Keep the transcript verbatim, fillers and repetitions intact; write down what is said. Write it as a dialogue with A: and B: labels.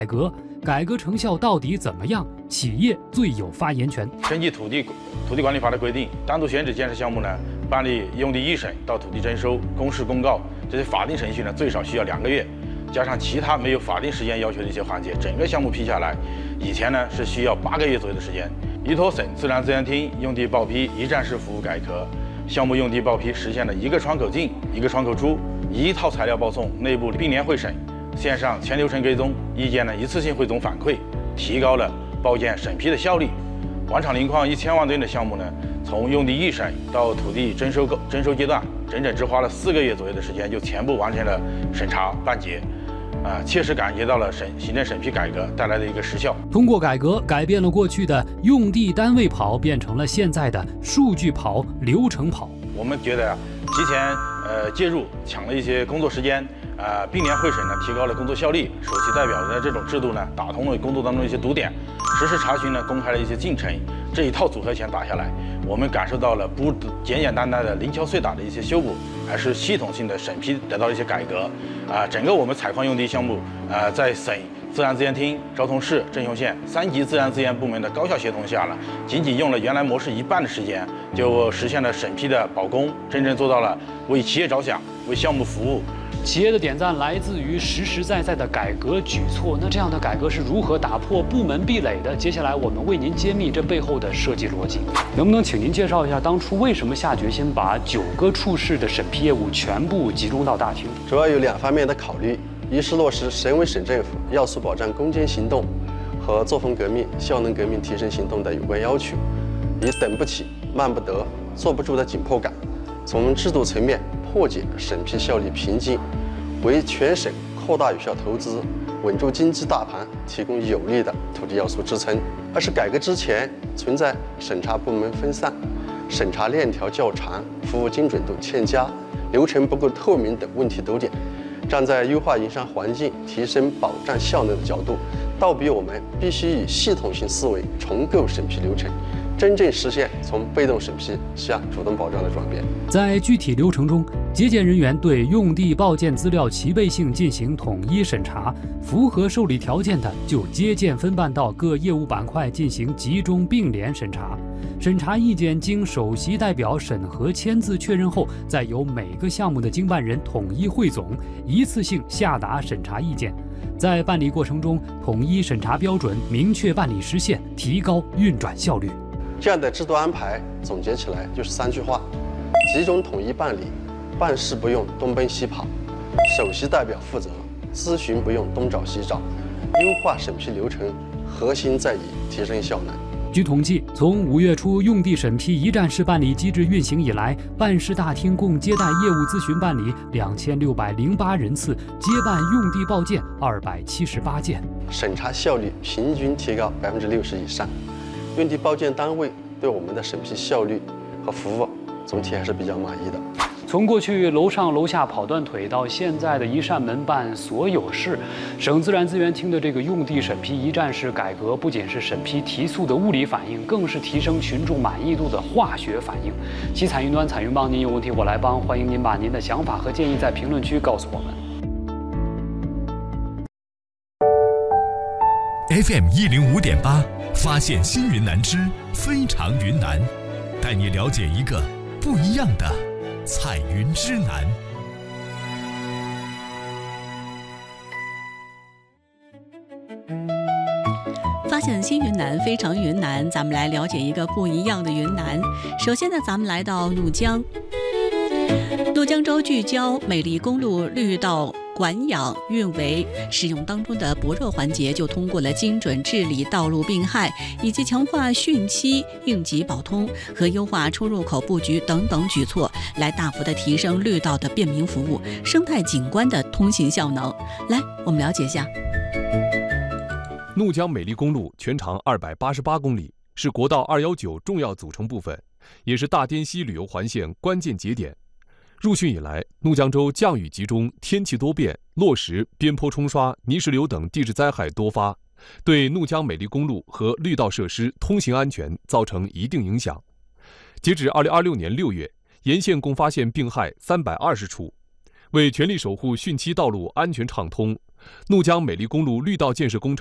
A: 改革，改革成效到底怎么样？企业最有发言权。
B: 根据土地土地管理法的规定，单独选址建设项目呢，办理用地预审到土地征收、公示公告这些法定程序呢，最少需要两个月，加上其他没有法定时间要求的一些环节，整个项目批下来，以前呢是需要八个月左右的时间。依托省自然资源厅用地报批一站式服务改革，项目用地报批实现了一个窗口进、一个窗口出、一套材料报送、内部并联会审、线上全流程追踪、意见呢一次性汇总反馈，提高了报建审批的效率。广场林矿一千万吨的项目呢，从用地预审到土地征收征收阶段，整整只花了四个月左右的时间，就全部完成了审查办结。啊，切实感觉到了审行政审批改革带来的一个实效。
A: 通过改革，改变了过去的用地单位跑，变成了现在的数据跑、流程跑。
B: 我们觉得啊，提前呃介入，抢了一些工作时间，呃，并联会审呢，提高了工作效率。首席代表的这种制度呢，打通了工作当中一些堵点，实时查询呢，公开了一些进程。这一套组合拳打下来，我们感受到了不简简单单的零敲碎打的一些修补，而是系统性的审批得到了一些改革。啊，整个我们采矿用地项目，呃，在省自然资源厅、昭通市、郑雄县三级自然资源部门的高效协同下了，仅仅用了原来模式一半的时间，就实现了审批的保供，真正做到了为企业着想、为项目服务。
A: 企业的点赞来自于实实在在的改革举措。那这样的改革是如何打破部门壁垒的？接下来我们为您揭秘这背后的设计逻辑。能不能请您介绍一下当初为什么下决心把九个处室的审批业务全部集中到大厅？
C: 主要有两方面的考虑：一是落实省委省政府要素保障攻坚行动和作风革命、效能革命提升行动的有关要求，以等不起、慢不得、坐不住的紧迫感，从制度层面破解审批效率瓶颈，为全省扩大有效投资、稳住经济大盘提供有力的土地要素支撑。二是改革之前存在审查部门分散、审查链条较长、服务精准度欠佳、流程不够透明等问题堵点。站在优化营商环境、提升保障效能的角度，倒逼我们必须以系统性思维重构审批流程，真正实现从被动审批向主动保障的转变。
A: 在具体流程中，接见人员对用地报建资料齐备性进行统一审查，符合受理条件的就接见分办到各业务板块进行集中并联审查。审查意见经首席代表审核签字确认后，再由每个项目的经办人统一汇总，一次性下达审查意见。在办理过程中，统一审查标准，明确办理时限，提高运转效率。
C: 这样的制度安排总结起来就是三句话：集中统一办理，办事不用东奔西跑，首席代表负责，咨询不用东找西找，优化审批流程，核心在于提升效能。
A: 据统计，从五月初用地审批一站式办理机制运行以来，办事大厅共接待业务咨询办理两千六百零八人次，接办用地报建二百七十八件，
C: 审查效率平均提高百分之六十以上。用地报建单位对我们的审批效率和服务总体还是比较满意的。
A: 从过去楼上楼下跑断腿到现在的一扇门办所有事，省自然资源厅的这个用地审批一站式改革，不仅是审批提速的物理反应，更是提升群众满意度的化学反应。其彩云端彩云帮，您有问题我来帮，欢迎您把您的想法和建议在评论区告诉我们。
D: F M 一零五点八，发现新云南之非常云南，带你了解一个不一样的彩云之南。
E: 发现新云南，非常云南，咱们来了解一个不一样的云南。首先呢，咱们来到怒江，怒江州聚焦美丽公路绿道管养运维使用当中的薄弱环节，就通过了精准治理道路病害，以及强化汛期应急保通和优化出入口布局等等举措，来大幅的提升绿道的便民服务、生态景观的通行效能。来，我们了解一下。
F: 怒江美丽公路全长二百八十八公里，是国道二一九重要组成部分，也是大滇西旅游环线关键节点。入汛以来，怒江州降雨集中，天气多变，落石、边坡冲刷、泥石流等地质灾害多发，对怒江美丽公路和绿道设施通行安全造成一定影响。截至二零二六年六月，沿线共发现病害三百二十处。为全力守护汛期道路安全畅通， 怒江美丽公路绿道建设工程